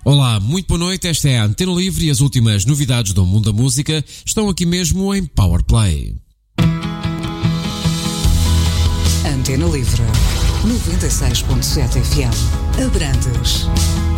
Olá, muito boa noite, esta é a Antena Livre e as últimas novidades do mundo da música estão aqui mesmo em Powerplay. Antena Livre, 96.7 FM, Abrantes.